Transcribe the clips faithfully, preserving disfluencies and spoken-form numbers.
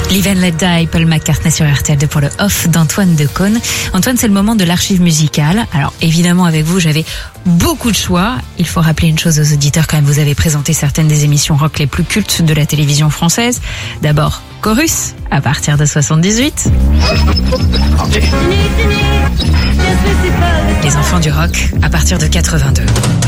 Live and Let Die, Paul McCartney sur R T L deux pour le off d'Antoine Decaune. Antoine, c'est le moment de l'archive musicale. Alors évidemment avec vous, j'avais beaucoup de choix. Il faut rappeler une chose aux auditeurs quand même, vous avez présenté certaines des émissions rock les plus cultes de la télévision française. D'abord, Chorus, à partir de soixante-dix-huit. Les enfants du rock, à partir de quatre-vingt-deux.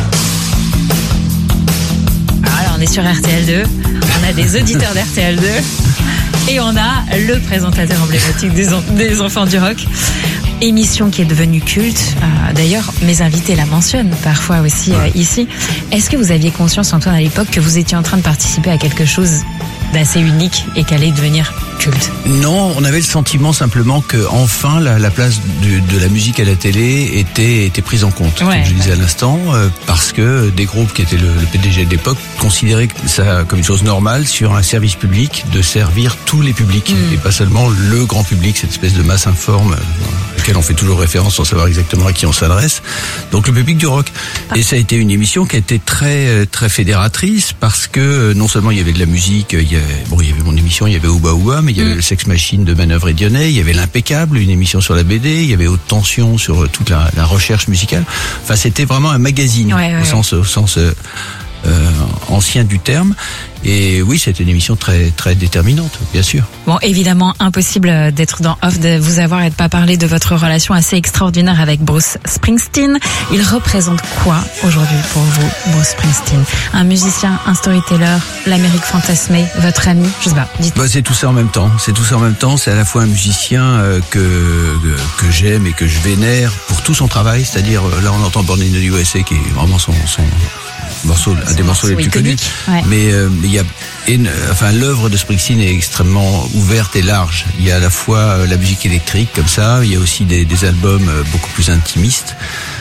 Alors on est sur R T L deux, on a des auditeurs d'R T L deux. Et on a le présentateur emblématique des, en- des enfants du rock. Émission qui est devenue culte. Euh, d'ailleurs, mes invités la mentionnent parfois aussi euh, ici. Est-ce que vous aviez conscience, Antoine, à l'époque, que vous étiez en train de participer à quelque chose d'assez unique et qu'elle allait devenir culte? Non, on avait le sentiment simplement que enfin la, la place de, de la musique à la télé était, était prise en compte, Ouais, comme je disais ouais. à l'instant, euh, parce que des groupes qui étaient le, le P D G de l'époque considéraient ça comme une chose normale sur un service public de servir tous les publics Mm. et pas seulement le grand public, cette espèce de masse informe euh, à laquelle on fait toujours référence sans savoir exactement à qui on s'adresse. Donc le public du rock. Ah. Et ça a été une émission qui a été très très fédératrice parce que euh, non seulement il y avait de la musique, il y avait, bon il y avait mon émission, il y avait Ouba Ouba, mais il y avait Mm. le Sex Machine de Manœuvre et Dionnet, il y avait l'Impeccable, une émission sur la B D, il y avait Haute Tension sur toute la, la recherche musicale. Enfin, c'était vraiment un magazine Ouais, ouais, au ouais. sens, au sens euh, euh, ancien du terme. Et oui, c'était une émission très très déterminante, bien sûr. Bon, évidemment, impossible d'être dans Off, de vous avoir et de pas parler de votre relation assez extraordinaire avec Bruce Springsteen. Il représente quoi aujourd'hui pour vous, Bruce Springsteen? Un musicien, un storyteller, l'Amérique fantasmée, votre ami? Je sais pas, dites. Bah, c'est tout ça en même temps. C'est tout ça en même temps. C'est à la fois un musicien euh, que, que que j'aime et que je vénère pour tout son travail. C'est-à-dire, euh, là, on entend Born in the U S A, qui est vraiment son son morceau, un des morceaux les plus connus. iconique, ouais. Mais euh, il y a, une, enfin, l'œuvre de Springsteen est extrêmement ouverte et large. Il y a à la fois euh, la musique électrique comme ça. Il y a aussi des, des albums euh, beaucoup plus intimistes.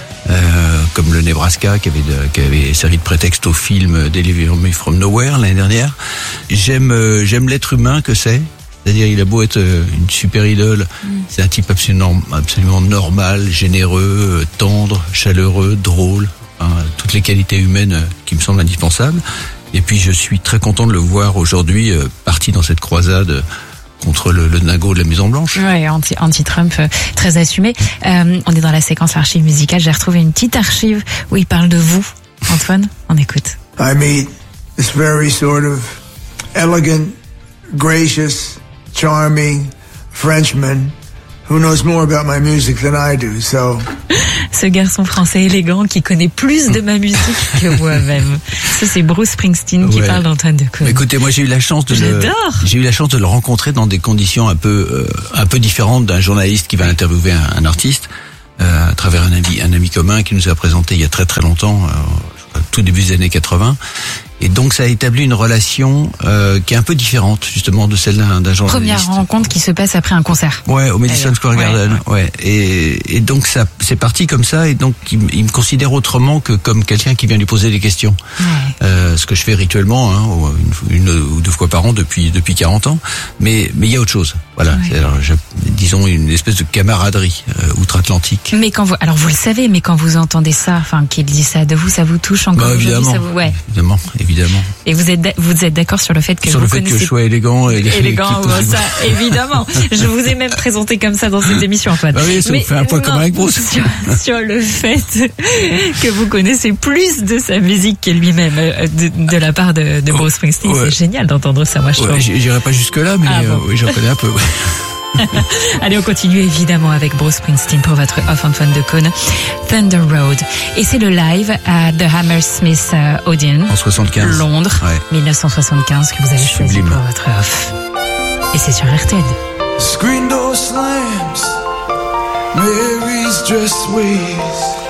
Euh, comme le Nebraska qui avait, de, qui avait servi de prétexte au film Deliver Me From Nowhere l'année dernière. J'aime euh, j'aime l'être humain que c'est. C'est-à-dire, il a beau être euh, une super idole, mm. c'est un type absolument, absolument normal, généreux, euh, tendre, chaleureux, drôle. Hein, toutes les qualités humaines euh, qui me semblent indispensables. Et puis, je suis très content de le voir aujourd'hui euh, parti dans cette croisade contre le, le dingo de la Maison Blanche. Ouais, anti, anti-Trump, euh, très assumé. Euh, on est dans la séquence archive musicale. J'ai retrouvé une petite archive où il parle de vous. Antoine, on écoute. I meet this very sort of elegant, gracious, charming Frenchman who knows more about my music than I do, so... Ce garçon français élégant qui connaît plus de ma musique que moi-même. Ça, c'est Bruce Springsteen qui Ouais. parle d'Antoine Decaune. Écoutez, moi j'ai eu la chance de le, J'adore. j'ai eu la chance de le rencontrer dans des conditions un peu euh, un peu différentes d'un journaliste qui va interviewer un, un artiste euh, à travers un ami un ami commun qui nous a présenté il y a très très longtemps, euh, tout début des années quatre-vingts. Et donc ça a établi une relation euh, qui est un peu différente justement de celle d'un, d'un journaliste. Première rencontre qui se passe après un concert. Ouais, au Madison D'ailleurs. Square Garden. Ouais, Ouais. Et, et donc ça, c'est parti comme ça. Et donc il, m- il me considère autrement que comme quelqu'un qui vient lui poser des questions. Ouais. Euh, ce que je fais rituellement, hein, une, une ou deux fois par an depuis depuis quarante ans. Mais mais il y a autre chose. Voilà. Ouais. C'est, alors, je, disons une espèce de camaraderie euh, outre-Atlantique. Mais quand vous, alors vous le savez, mais quand vous entendez ça, enfin qu'il dit ça de vous, ça vous touche encore Bah, aujourd'hui, évidemment, ça vous, ouais. évidemment, évidemment. Et vous êtes, d'a- vous êtes d'accord sur le fait que Sur vous le fait que connaissez je sois élégant et élégant, que- ouais, ça, évidemment. Je vous ai même présenté comme ça dans cette émission, Antoine. Ah oui, ça vous fait un point non, commun avec Bruce. Sur, sur le fait que vous connaissez plus de sa musique que lui-même, euh, de, de la part de, de Bruce Springsteen. Ouais. C'est génial d'entendre ça, moi, je Ouais, trouve. j- j'irai pas jusque là, mais Ah bon. euh, oui, j'en connais un peu. Ouais. Allez, on continue évidemment avec Bruce Springsteen pour votre off, Antoine Decaune. Thunder Road. Et c'est le live à The Hammersmith euh, Odeon. En soixante-quinze. Londres, Ouais. dix-neuf cent soixante-quinze, que vous avez choisi Sublime. pour votre off. Et c'est sur R T L. Screen door slams, Mary's dress waves.